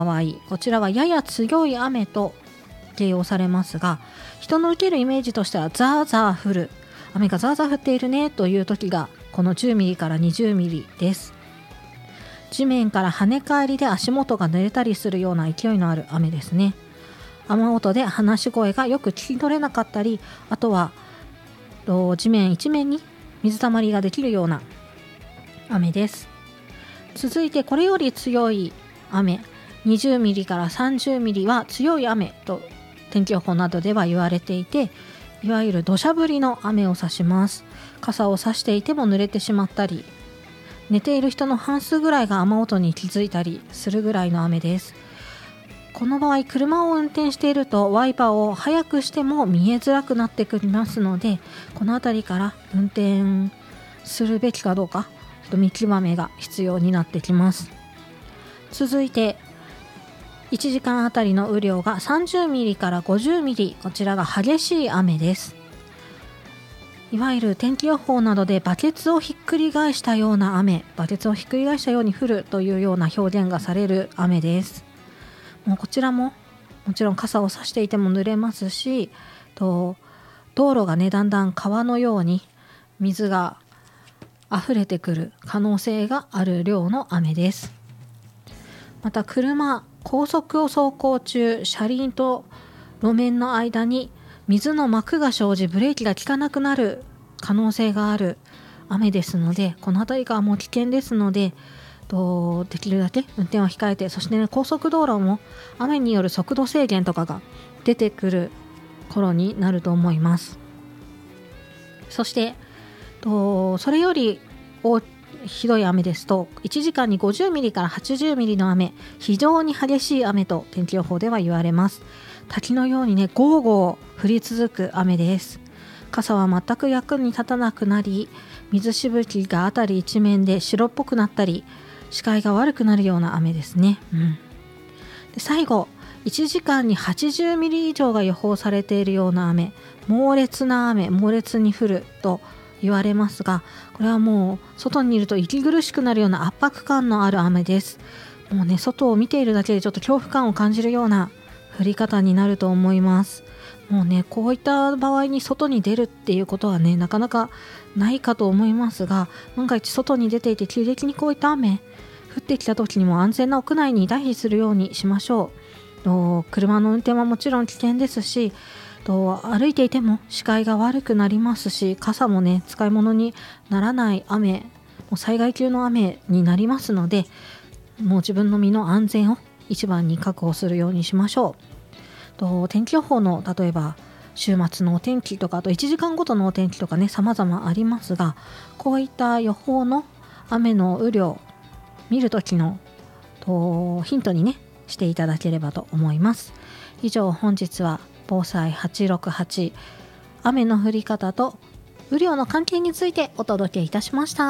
場合、こちらはやや強い雨と形容されますが、人の受けるイメージとしてはザーザー降る、雨がザーザー降っているねという時がこの10ミリから20ミリです。地面から跳ね返りで足元が濡れたりするような勢いのある雨ですね。雨音で話し声がよく聞き取れなかったり、あとは地面一面に水たまりができるような雨です。続いてこれより強い雨、20ミリから30ミリは強い雨と天気予報などでは言われていて、いわゆる土砂降りの雨を指します。傘を差していても濡れてしまったり、寝ている人の半数ぐらいが雨音に気づいたりするぐらいの雨です。この場合、車を運転しているとワイパーを速くしても見えづらくなってくりますので、この辺りから運転するべきかどうか見極めが必要になってきます。続いて1時間あたりの雨量が30ミリから50ミリ、こちらが激しい雨です。いわゆる天気予報などでバケツをひっくり返したような雨、バケツをひっくり返したように降るというような表現がされる雨です。もうこちらももちろん傘を差していても濡れますし、道路がねだんだん川のように水が溢れてくる可能性がある量の雨です。また高速を走行中、車輪と路面の間に水の膜が生じブレーキが効かなくなる可能性がある雨ですので、この辺りがもう危険ですので、できるだけ運転は控えて、そしてね、高速道路も雨による速度制限とかが出てくる頃になると思います。そしてそれよりひどい雨ですと1時間に50ミリから80ミリの雨、非常に激しい雨と天気予報では言われます。滝のようにね、ゴーゴー降り続く雨です。傘は全く役に立たなくなり、水しぶきが辺り一面で白っぽくなったり、視界が悪くなるような雨ですね。で最後、1時間に80ミリ以上が予報されているような雨、猛烈な雨、猛烈に降ると言われますが、これはもう外にいると息苦しくなるような圧迫感のある雨です。もうね、外を見ているだけでちょっと恐怖感を感じるような降り方になると思います。もうね、こういった場合に外に出るっていうことはね、なかなかないかと思いますが、万が一外に出ていて急激にこういった雨降ってきた時にも安全な屋内に退避するようにしましょう。車の運転はもちろん危険ですし、歩いていても視界が悪くなりますし、傘もね、使い物にならない雨、もう災害級の雨になりますので、もう自分の身の安全を一番に確保するようにしましょう。天気予報の例えば週末のお天気とか、あと1時間ごとのお天気とかね、様々ありますが、こういった予報の雨の雨量見るときのヒントにねしていただければと思います。以上、本日は防災868、雨の降り方と雨量の関係についてお届けいたしました。